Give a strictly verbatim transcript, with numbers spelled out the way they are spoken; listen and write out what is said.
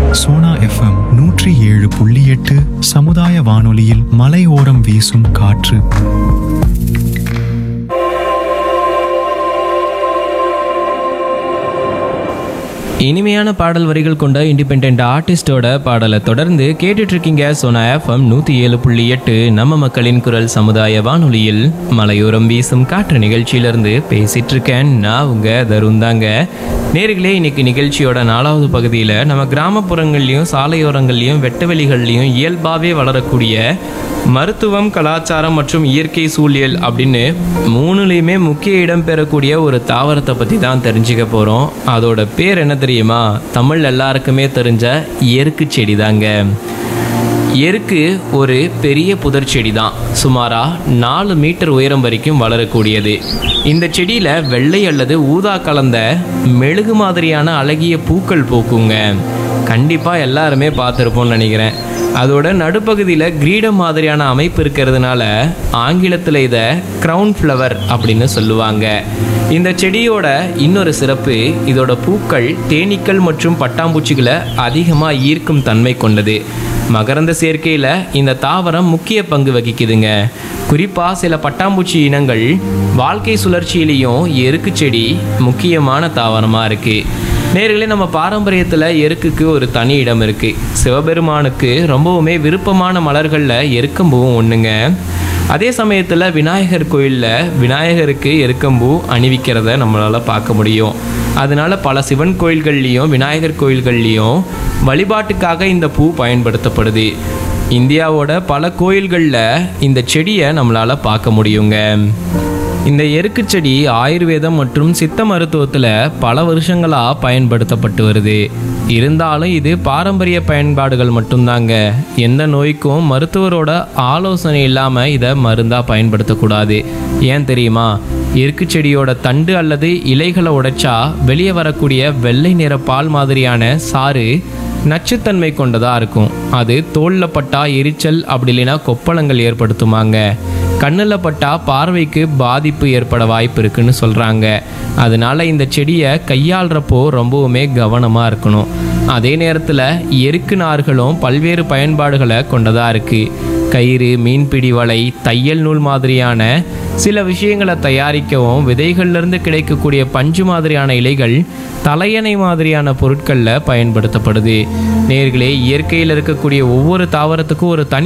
Sona FM நூற்றி ஏழு புள்ளி எட்டு சமுதாய வானொலியில் மலையோரம் வீசும் காற்று. இனிமையான பாடல் வரிகள் கொண்ட இண்டிபெண்ட் ஆர்டிஸ்டோட பாடலை தொடர்ந்து கேட்டுட்டு இருக்கீங்க சோனா எஃப்எம் நூற்றி ஏழு புள்ளி எட்டு நம்ம மக்களின் குரல் சமுதாய வானொலியில் மலையோரம் வீசும் காற்று நிகழ்ச்சியிலிருந்து பேசிட்டு இருக்கேன். நான் உங்க தருண் தாங்க. நேர்களே, இன்னைக்கு நிகழ்ச்சியோட நாலாவது பகுதியில் நம்ம கிராமப்புறங்கள்லையும் சாலையோரங்கள்லையும் வெட்டவெளிகள்லையும் இயல்பாகவே வளரக்கூடிய மருத்துவம், கலாச்சாரம் மற்றும் இயற்கை சூழியல் அப்படின்னு மூணுலேயுமே முக்கிய இடம் பெறக்கூடிய ஒரு தாவரத்தை பற்றி தான் தெரிஞ்சுக்க போகிறோம். அதோட பேர் என்ன தெரியுமா? தமிழ் எல்லாருக்குமே தெரிஞ்ச எருக்கு செடி தாங்க. எருக்கு ஒரு பெரிய புதர் செடி தான். சுமாரா நாலு மீட்டர் உயரம் வரைக்கும் வளரக்கூடியது. இந்த செடியில் வெள்ளை அல்லது ஊதா கலந்த மெழுகு மாதிரியான அழகிய பூக்கள் பூக்குங்க. கண்டிப்பாக எல்லாருமே பார்த்துருப்போம்னு நினைக்கிறேன். அதோட நடுப்பகுதியில் கிரீடம் மாதிரியான அமைப்பு இருக்கிறதுனால ஆங்கிலத்தில் இதை க்ரௌன் ஃப்ளவர் அப்படின்னு சொல்லுவாங்க. இந்த செடியோட இன்னொரு சிறப்பு, இதோட பூக்கள் தேனீக்கள் மற்றும் பட்டாம்பூச்சிகளை அதிகமாக ஈர்க்கும் தன்மை கொண்டது. மகரந்த சேர்க்கையில் இந்த தாவரம் முக்கிய பங்கு வகிக்குதுங்க. குறிப்பாக சில பட்டாம்பூச்சி இனங்கள் வாழ்க்கை சுழற்சியிலையும் எருக்கு செடி முக்கியமான தாவரமாக இருக்குது. நேர்களே, நம்ம பாரம்பரியத்தில் எருக்குக்கு ஒரு தனி இடம் இருக்குது. சிவபெருமானுக்கு ரொம்பவுமே விருப்பமான மலர்களில் எருக்கம்பூவும் ஒன்றுங்க. அதே சமயத்தில் விநாயகர் கோயிலில் விநாயகருக்கு எருக்கம்பூ அணிவிக்கிறத நம்மளால் பார்க்க முடியும். அதனால பல சிவன் கோயில்கள்லேயும் விநாயகர் கோயில்கள்லேயும் வழிபாட்டுக்காக இந்த பூ பயன்படுத்தப்படுது. இந்தியாவோட பல கோயில்களில் இந்த செடியை நம்மளால் பார்க்க முடியுங்க. இந்த எருக்கு செடி ஆயுர்வேதம் மற்றும் சித்த மருத்துவத்தில் பல வருஷங்களாக பயன்படுத்தப்பட்டு வருது. இருந்தாலும் இது பாரம்பரிய பயன்பாடுகள் மட்டும்தாங்க. எந்த நோய்க்கும் மருத்துவரோட ஆலோசனை இல்லாமல் இதை மருந்தாக பயன்படுத்தக்கூடாது. ஏன் தெரியுமா? எருக்கு செடியோட தண்டு அல்லது இலைகளை உடைச்சா வெளியே வரக்கூடிய வெள்ளை நிற பால் மாதிரியான சாறு நச்சுத்தன்மை கொண்டதாக இருக்கும். அது தோலில் பட்டா எரிச்சல், அப்படி இல்லைன்னா கொப்பளங்கள் ஏற்படுத்துமாங்க. கண்ணில் பட்டா பார்வைக்கு பாதிப்பு ஏற்பட வாய்ப்பு இருக்குன்னு சொல்கிறாங்க. அதனால இந்த செடியை கையாளுறப்போ ரொம்பவுமே கவனமாக இருக்கணும். அதே நேரத்தில் எருக்கு நார்களும் பல்வேறு பயன்பாடுகளை கொண்டதாக இருக்குது. கயிறு, மீன்பிடி வலை, தையல் நூல் மாதிரியான சில விஷயங்களை தயாரிக்கவும், விதைகள்லேருந்து கிடைக்கக்கூடிய பஞ்சு மாதிரியான இலைகள் தலையணை மாதிரியான பொருட்களில் பயன்படுத்தப்படுது. நேர்களே, இயற்கையில் இருக்கக்கூடிய ஒவ்வொரு தாவரத்துக்கும் ஒரு தனி